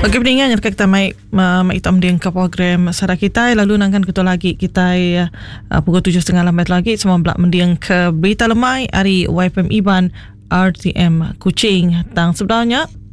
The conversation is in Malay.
Okey, pendengar yang kita mai itam ding ke program Sada kita lalu nangkan kita lagi kita pukul 7.30 lagi semua belak mendiang ke berita lemai hari YFM Iban RTM Kuching tang sebenarnya